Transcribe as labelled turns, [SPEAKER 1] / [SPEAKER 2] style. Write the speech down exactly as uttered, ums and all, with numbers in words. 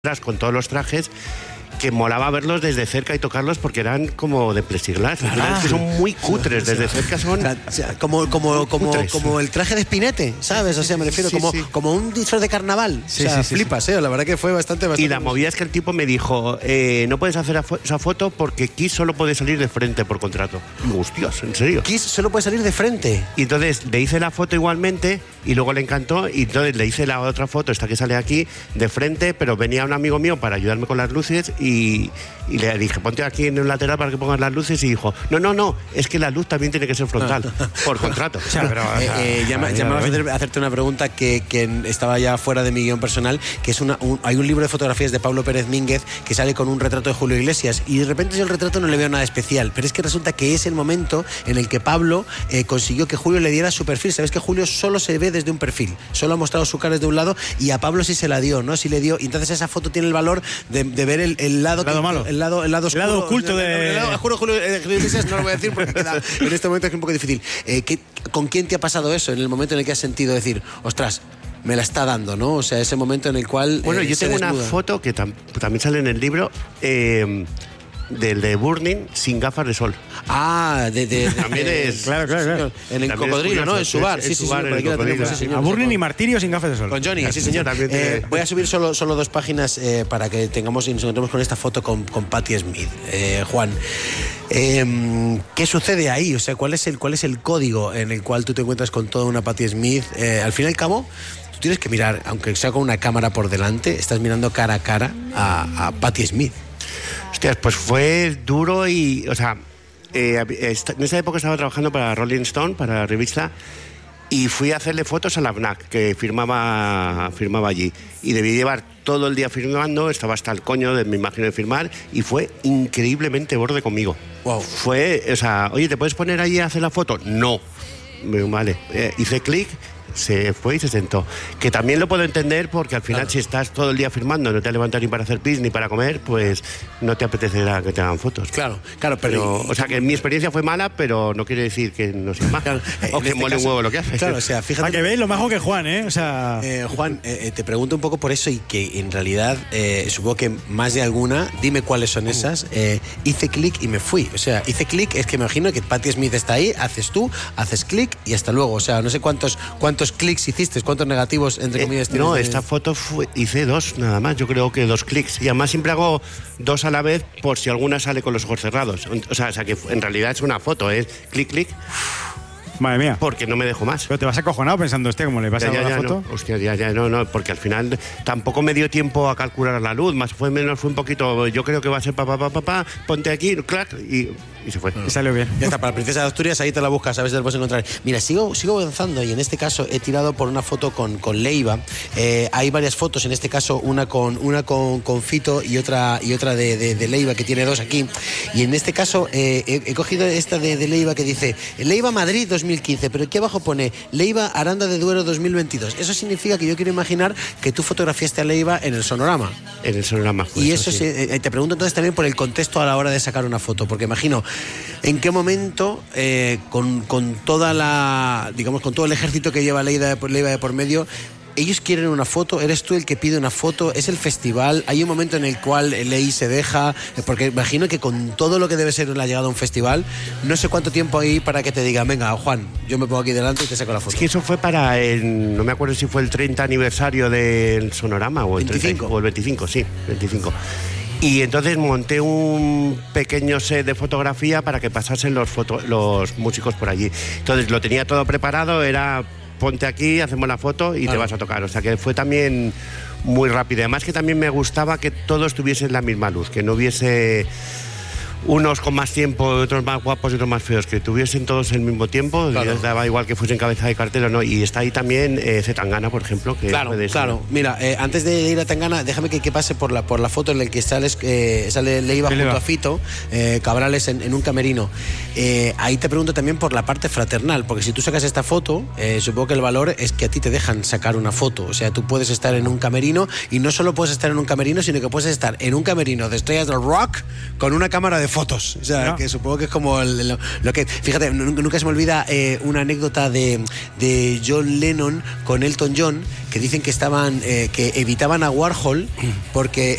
[SPEAKER 1] con todos los trajes, que molaba verlos desde cerca y tocarlos porque eran como de plexiglas. Ah, es que son muy cutres, desde cerca son...
[SPEAKER 2] O sea, como, como, como, como el traje de Spinette, ¿sabes? O sea, me refiero
[SPEAKER 1] sí,
[SPEAKER 2] como,
[SPEAKER 1] sí.
[SPEAKER 2] como un disfraz de carnaval.
[SPEAKER 1] Sí,
[SPEAKER 2] o sea,
[SPEAKER 1] sí, sí,
[SPEAKER 2] flipas,
[SPEAKER 1] sí.
[SPEAKER 2] ¿eh? La verdad que fue bastante, bastante...
[SPEAKER 1] Y la movida es que el tipo me dijo, eh, no puedes hacer esa foto porque Kiss solo puede salir de frente por contrato. Y, hostias, ¿en serio?
[SPEAKER 2] Kiss solo puede salir de frente.
[SPEAKER 1] Y entonces le hice la foto igualmente y luego le encantó y entonces le hice la otra foto, esta que sale aquí, de frente, pero venía un amigo mío para ayudarme con las luces y, y le dije, ponte aquí en un lateral para que pongas las luces y dijo, no, no, no, es que la luz también tiene que ser frontal, por contrato.
[SPEAKER 2] O sea, pero, o sea, eh, eh, ya, ya me vas a hacer, hacerte una pregunta que, que estaba ya fuera de mi guión personal, que es una, un, hay un libro de fotografías de Pablo Pérez Mínguez que sale con un retrato de Julio Iglesias y de repente yo el retrato no le veo nada especial, pero es que resulta que es el momento en el que Pablo eh, consiguió que Julio le diera su perfil. Sabes que Julio solo se ve desde un perfil, solo ha mostrado su cara desde un lado y a Pablo sí se la dio, ¿no? Sí le dio, y entonces esa foto tiene el valor de, de ver el, el lado,
[SPEAKER 3] el lado
[SPEAKER 2] que,
[SPEAKER 3] malo,
[SPEAKER 2] el lado, el lado, oscuro,
[SPEAKER 3] el lado oculto de...
[SPEAKER 2] El lado, juro, Julio, eh, Julio Iglesias no lo voy a decir porque queda, en este momento es un poco difícil. Eh, ¿qué, ¿Con quién te ha pasado eso en el momento en el que has sentido decir, ostras, me la está dando, ¿no? O sea, ese momento en el cual...
[SPEAKER 1] Bueno,
[SPEAKER 2] eh,
[SPEAKER 1] yo tengo
[SPEAKER 2] desnuda.
[SPEAKER 1] una foto que tam también sale en el libro, eh, del de Burning sin gafas de sol.
[SPEAKER 2] Ah, de... de, de
[SPEAKER 1] también
[SPEAKER 2] de,
[SPEAKER 1] es...
[SPEAKER 3] Claro, claro, claro.
[SPEAKER 2] En el Cocodrilo, ¿no? En su bar. Sí, sí, sí.
[SPEAKER 3] A Burning y Martirio sin gafas de sol.
[SPEAKER 2] Con Johnny, sí, señor. Eh, voy a subir solo, solo dos páginas eh, para que tengamos y nos encontremos con esta foto con, con Patti Smith. Eh, Juan, eh, ¿qué sucede ahí? O sea, ¿cuál es el, cuál es el código en el cual tú te encuentras con toda una Patti Smith? Eh, al fin y al cabo, tú tienes que mirar, aunque sea con una cámara por delante, estás mirando cara a cara a, a Patti Smith.
[SPEAKER 1] Hostias, pues fue duro y, o sea, eh, en esa época estaba trabajando para Rolling Stone, para la revista, y fui a hacerle fotos a la B N A C, que firmaba, firmaba allí. Y debí llevar todo el día firmando, estaba hasta el coño de mi imagen de firmar, y fue increíblemente borde conmigo.
[SPEAKER 2] Wow.
[SPEAKER 1] Fue, o sea, oye, ¿te puedes poner ahí a hacer la foto? No. Vale, eh, hice clic, se fue y se sentó. Que también lo puedo entender porque al final, claro, si estás todo el día firmando, no te levantas ni para hacer pis ni para comer, pues no te apetecerá que te hagan fotos.
[SPEAKER 2] Claro, claro, pero...
[SPEAKER 1] pero o sea, que mi experiencia fue mala, pero no quiere decir que no sea mala. Claro, o que este mole caso, un huevo lo que hace.
[SPEAKER 2] Claro, o sea, fíjate...
[SPEAKER 3] Para que veis lo majo que Juan, ¿eh? O sea...
[SPEAKER 2] Eh, Juan, eh, te pregunto un poco por eso y que en realidad, eh, supongo que más de alguna, dime cuáles son esas, eh, hice clic y me fui. O sea, hice clic, es que me imagino que Patti Smith está ahí, haces tú, haces clic y hasta luego. O sea, no sé cuántos, cuántos clics hiciste, cuántos negativos, entre comillas,
[SPEAKER 1] eh, No,
[SPEAKER 2] de...
[SPEAKER 1] esta foto fue, hice dos nada más, yo creo que dos clics. Y además siempre hago dos a la vez por si alguna sale con los ojos cerrados. O sea, o sea que en realidad es una foto, es clic, clic.
[SPEAKER 3] Madre mía.
[SPEAKER 1] Porque no me dejo más.
[SPEAKER 3] Pero te vas acojonado pensando, hostia, ¿cómo le vas a dar la foto?
[SPEAKER 1] No. Hostia, ya, ya, no, no, porque al final tampoco me dio tiempo a calcular la luz, más fue menos, fue un poquito, yo creo que va a ser papá, papá, papá, ponte aquí, clac, y, y se fue.
[SPEAKER 3] Y salió bien.
[SPEAKER 2] Ya está, para la Princesa de Asturias, ahí te la buscas, a ver si te puedes encontrar. Mira, sigo, sigo avanzando y en este caso he tirado por una foto con, con Leiva. Eh, hay varias fotos, en este caso una con, una con, con Fito y otra, y otra de, de, de Leiva, que tiene dos aquí. Y en este caso eh, he, he cogido esta de, de Leiva que dice Leiva Madrid dos mil quince, pero aquí abajo pone Leiva Aranda de Duero dos mil veintidós. Eso significa que yo quiero imaginar que tú fotografiaste a Leiva en el Sonorama.
[SPEAKER 1] En el Sonorama. Pues
[SPEAKER 2] y eso,
[SPEAKER 1] eso sí.
[SPEAKER 2] sí, te pregunto entonces también por el contexto a la hora de sacar una foto, porque imagino en qué momento eh, con, con toda la, digamos, con todo el ejército que lleva Leiva de, Leiva de por medio, ellos quieren una foto, eres tú el que pide una foto, es el festival, hay un momento en el cual Ley se deja, porque imagino que con todo lo que debe ser la llegada a un festival, no sé cuánto tiempo hay para que te digan, venga, Juan, yo me pongo aquí delante y te saco la foto.
[SPEAKER 1] Es que eso fue para el, no me acuerdo si fue el treinta aniversario del Sonorama o el
[SPEAKER 2] veinticinco.
[SPEAKER 1] treinta, o el veinticinco, sí, veinticinco. Y entonces monté un pequeño set de fotografía para que pasasen los, foto, los músicos por allí. Entonces lo tenía todo preparado, era ponte aquí, hacemos la foto y claro, te vas a tocar. O sea que fue también muy rápido. Además que también me gustaba que todos tuviesen la misma luz, que no hubiese unos con más tiempo, otros más guapos y otros más feos, que tuviesen todos el mismo tiempo, claro, daba igual que fuesen cabeza de cartel o no. Y está ahí también eh, Zetangana, por ejemplo, que
[SPEAKER 2] claro,
[SPEAKER 1] puede ser.
[SPEAKER 2] Claro, mira, eh, antes de ir a Tangana, déjame que, que pase por la por la foto en la que sales, eh, sale Leiva junto a Fito, eh, Cabrales en, en un camerino. Eh, ahí te pregunto también por la parte fraternal, porque si tú sacas esta foto, eh, supongo que el valor es que a ti te dejan sacar una foto. O sea, tú puedes estar en un camerino y no solo puedes estar en un camerino, sino que puedes estar en un camerino de estrellas del rock con una cámara de fotos. O sea,
[SPEAKER 3] no.
[SPEAKER 2] que supongo que es como el, lo, lo que... Fíjate, nunca se me olvida eh, una anécdota de, de John Lennon con Elton John, que dicen que estaban eh, que evitaban a Warhol porque